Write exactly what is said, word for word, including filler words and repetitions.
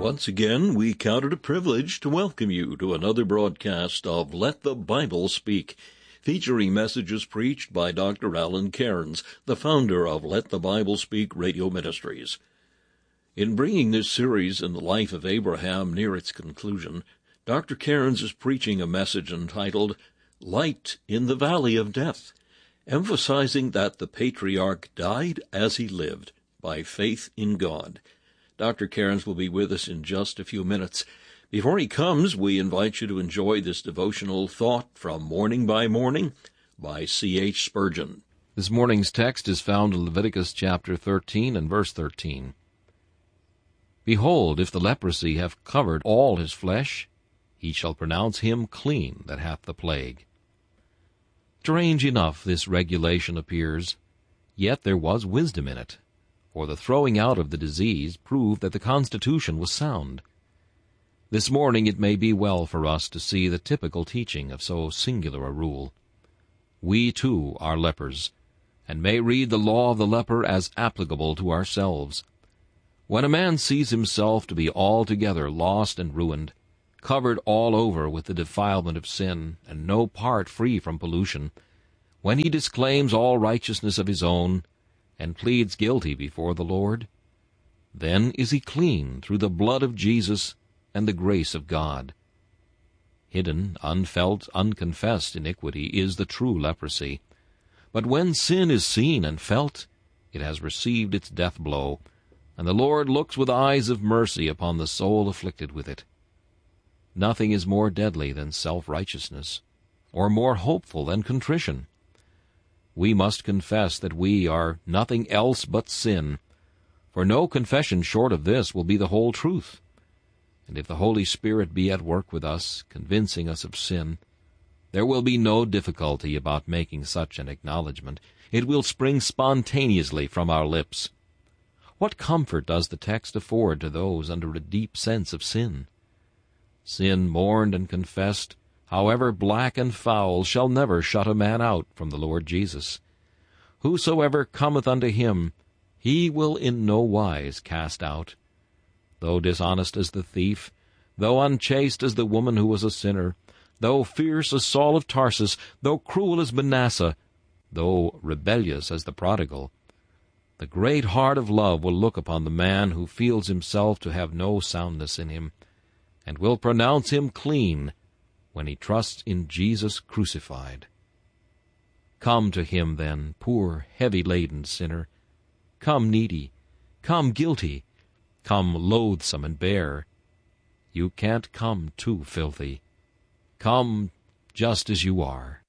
Once again, we count it a privilege to welcome you to another broadcast of Let the Bible Speak, featuring messages preached by Doctor Alan Cairns, the founder of Let the Bible Speak Radio Ministries. In bringing this series in the life of Abraham near its conclusion, Doctor Cairns is preaching a message entitled Light in the Valley of Death, emphasizing that the patriarch died as he lived, by faith in God. Doctor Cairns will be with us in just a few minutes. Before he comes, we invite you to enjoy this devotional thought from Morning by Morning by C H Spurgeon. This morning's text is found in Leviticus chapter thirteen and verse thirteen. Behold, if the leprosy have covered all his flesh, he shall pronounce him clean that hath the plague. Strange enough this regulation appears, yet there was wisdom in it, for the throwing out of the disease proved that the constitution was sound. This morning it may be well for us to see the typical teaching of so singular a rule. We, too, are lepers, and may read the law of the leper as applicable to ourselves. When a man sees himself to be altogether lost and ruined, covered all over with the defilement of sin, and no part free from pollution, when he disclaims all righteousness of his own, and pleads guilty before the Lord, then is he clean through the blood of Jesus and the grace of God. Hidden, unfelt, unconfessed iniquity is the true leprosy. But when sin is seen and felt, it has received its death blow, and the Lord looks with eyes of mercy upon the soul afflicted with it. Nothing is more deadly than self-righteousness, or more hopeful than contrition. We must confess that we are nothing else but sin, for no confession short of this will be the whole truth. And if the Holy Spirit be at work with us, convincing us of sin, there will be no difficulty about making such an acknowledgment. It will spring spontaneously from our lips. What comfort does the text afford to those under a deep sense of sin? Sin mourned and confessed, however black and foul, shall never shut a man out from the Lord Jesus. Whosoever cometh unto him, he will in no wise cast out. Though dishonest as the thief, though unchaste as the woman who was a sinner, though fierce as Saul of Tarsus, though cruel as Manasseh, though rebellious as the prodigal, the great heart of love will look upon the man who feels himself to have no soundness in him, and will pronounce him clean, when he trusts in Jesus crucified. Come to him, then, poor, heavy-laden sinner. Come needy. Come guilty. Come loathsome and bare. You can't come too filthy. Come just as you are.